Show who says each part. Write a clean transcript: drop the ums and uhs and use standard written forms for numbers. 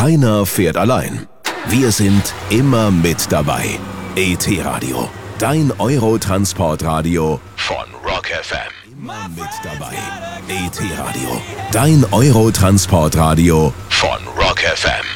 Speaker 1: Keiner fährt allein. Wir sind immer mit dabei. ET-Radio, dein Eurotransportradio von Rock FM. Immer mit dabei. ET-Radio, dein Eurotransportradio von Rock FM.